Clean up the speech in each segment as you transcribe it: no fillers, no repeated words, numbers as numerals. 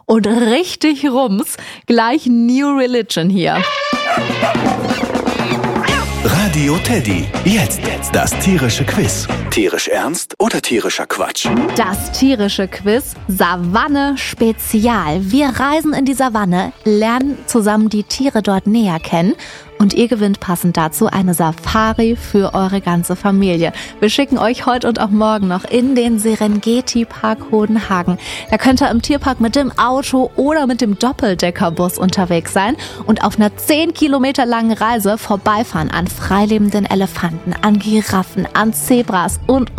und richtig Rums. Gleich New Religion hier. Radio Teddy. Jetzt das tierische Quiz. Tierisch ernst oder tierischer Quatsch? Das tierische Quiz Savanne Spezial. Wir reisen in die Savanne, lernen zusammen die Tiere dort näher kennen und ihr gewinnt passend dazu eine Safari für eure ganze Familie. Wir schicken euch heute und auch morgen noch in den Serengeti-Park Hodenhagen. Da könnt ihr im Tierpark mit dem Auto oder mit dem Doppeldeckerbus unterwegs sein und auf einer 10 Kilometer langen Reise vorbeifahren an freilebenden Elefanten, an Giraffen, an Zebras und.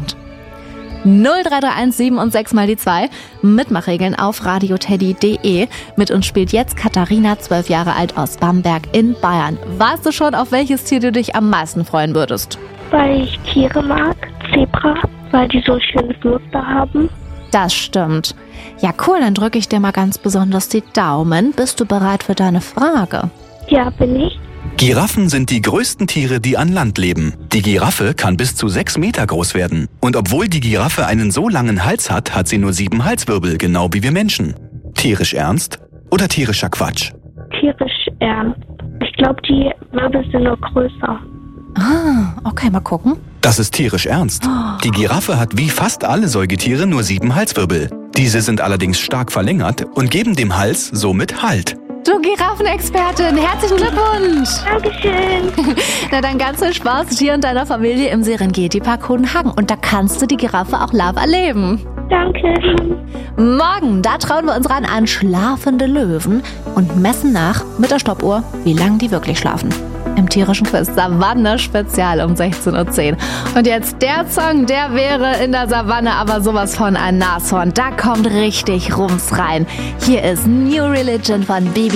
0331 7 und 6 mal die 2. Mitmachregeln auf radioteddy.de. Mit uns spielt jetzt Katharina, 12 Jahre alt, aus Bamberg in Bayern. Weißt du schon, auf welches Tier du dich am meisten freuen würdest? Weil ich Tiere mag, Zebra, weil die so ein schönes Muster haben. Das stimmt. Ja, cool, dann drücke ich dir mal ganz besonders die Daumen. Bist du bereit für deine Frage? Ja, bin ich. Giraffen sind die größten Tiere, die an Land leben. Die Giraffe kann bis zu 6 Meter groß werden. Und obwohl die Giraffe einen so langen Hals hat, hat sie nur 7 Halswirbel, genau wie wir Menschen. Tierisch ernst oder tierischer Quatsch? Tierisch ernst. Ich glaube, die Wirbel sind noch größer. Ah, okay, mal gucken. Das ist tierisch ernst. Die Giraffe hat wie fast alle Säugetiere nur 7 Halswirbel. Diese sind allerdings stark verlängert und geben dem Hals somit Halt. Du Giraffenexpertin, herzlichen Glückwunsch! Dankeschön. Na dann ganz viel Spaß dir und deiner Familie im Serengeti-Park Hodenhagen. Und da kannst du die Giraffe auch live erleben. Danke. Morgen, da trauen wir uns ran an schlafende Löwen und messen nach mit der Stoppuhr, wie lange die wirklich schlafen. Im tierischen Quiz Savanne Spezial um 16:10 Uhr. Und jetzt der Song, der wäre in der Savanne aber sowas von ein Nashorn. Da kommt richtig Rums rein. Hier ist New Religion von Baby